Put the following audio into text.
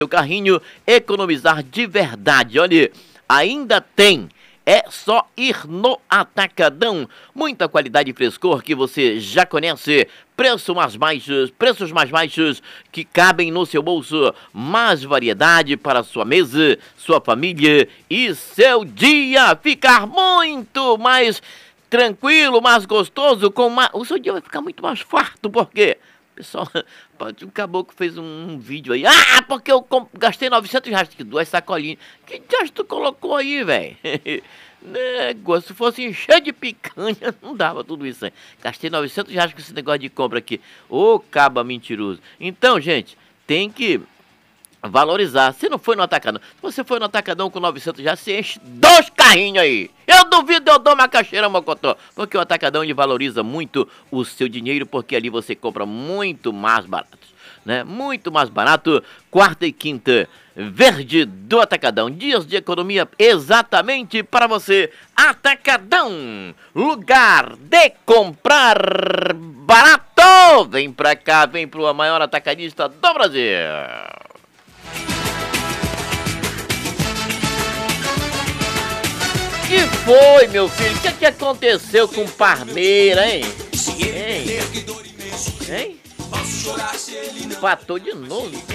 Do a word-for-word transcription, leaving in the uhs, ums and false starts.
seu carrinho, economizar de verdade. Olha, ainda tem. É só ir no Atacadão. Muita qualidade e frescor que você já conhece. Preços mais baixos, preços mais baixos que cabem no seu bolso. Mais variedade para sua mesa, sua família e seu dia ficar muito mais tranquilo, mais gostoso. Com mais... O seu dia vai ficar muito mais farto, porque... Pessoal, um caboclo fez um, um vídeo aí. Ah, porque eu gastei novecentos reais, duas sacolinhas. Que diacho tu colocou aí, velho? Negócio, se fosse encher de picanha, não dava tudo isso aí. Gastei novecentos reais com esse negócio de compra aqui. Ô, caba mentiroso. Então, gente, tem que valorizar. Se não foi no Atacadão, se você foi no Atacadão com novecentos reais, você enche dois carrinhos aí. Eu duvido, eu dou uma caixeira, mocotó. Porque o Atacadão, ele valoriza muito o seu dinheiro, porque ali você compra muito mais barato, né? Muito mais barato. Quarta e quinta, verde do Atacadão. Dias de economia exatamente para você. Atacadão, lugar de comprar barato. Vem pra cá, vem pro maior atacadista do Brasil. O que foi, meu filho? O que, que aconteceu com Parmeira, hein? Hein? Hein? Empatou de novo.